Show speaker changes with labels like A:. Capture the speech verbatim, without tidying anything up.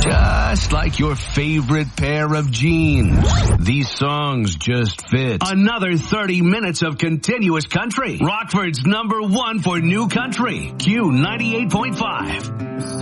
A: Just like your favorite pair of jeans. These songs just fit. Another thirty minutes of continuous country. Rockford's number one for new country. Q ninety-eight point five.